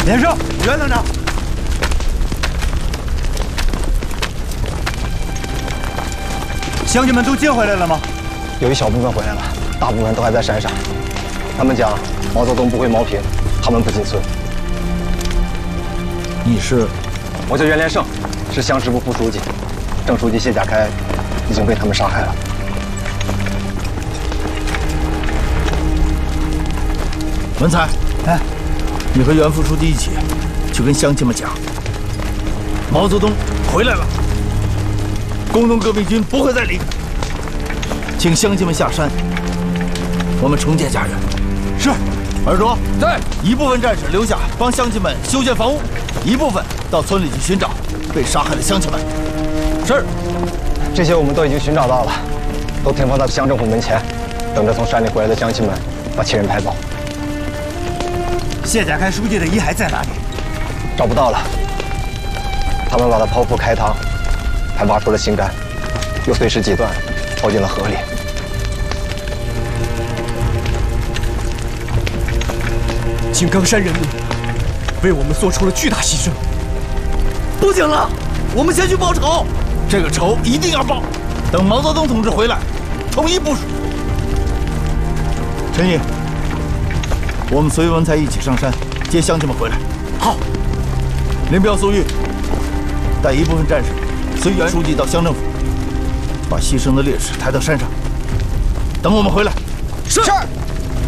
连胜，袁团长。乡亲们都接回来了吗？ 有一小部分回来了，大部分都还在山上。他们讲毛泽东不会茅坪，他们不进村。 你是？ 我叫袁连胜，是乡支部副书记。正书记谢家开已经被他们杀害了。 文才，哎，你和袁副书记一起去跟乡亲们讲，毛泽东回来了，工农革命军不会再离开，请乡亲们下山，我们重建家园。是，耳朵在。一部分战士留下帮乡亲们修建房屋，一部分到村里去寻找被杀害的乡亲们。是， 这些我们都已经寻找到了，都停放在乡政府门前，等着从山里回来的乡亲们把亲人抬走。 谢家开书记的遗骸在哪里？ 找不到了，他们把他剖腹开膛，还挖出了心肝，又碎尸几段，抛进了河里。 井冈山人民为我们做出了巨大牺牲， 不行了，我们先去报仇，这个仇一定要报，等毛泽东同志回来，统一部署。陈毅，我们随文才一起上山接乡亲们回来。好。林彪、苏玉带一部分战士随袁书记到乡政府，把牺牲的烈士抬到山上，等我们回来。是。